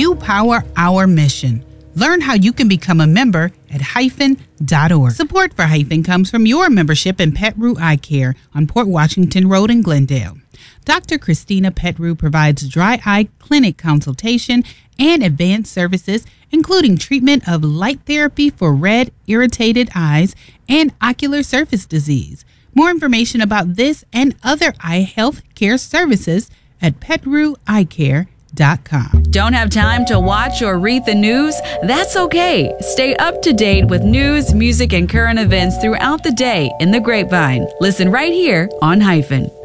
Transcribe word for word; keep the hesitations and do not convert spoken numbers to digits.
You power our mission. Learn how you can become a member at hyphen dot org. Support for Hyphen comes from your membership in Petrou Eye Care on Port Washington Road in Glendale. Doctor Christina Petrou provides dry eye clinic consultation and advanced services, including treatment of light therapy for red, irritated eyes and ocular surface disease. More information about this and other eye health care services at petrou eye care dot com. Don't have time to watch or read the news? That's okay. Stay up to date with news, music, and current events throughout the day in the Grapevine. Listen right here on Hyphen.